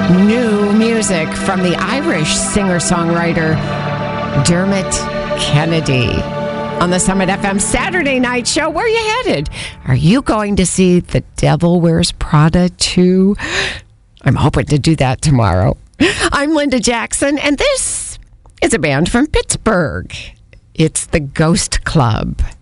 New music from the Irish singer-songwriter Dermot Kennedy on the Summit FM Saturday Night Show. Where are you headed? Are you going to see The Devil Wears Prada 2? I'm hoping to do that tomorrow. I'm Linda Jackson, and this is a band from Pittsburgh. It's the Ghost Club.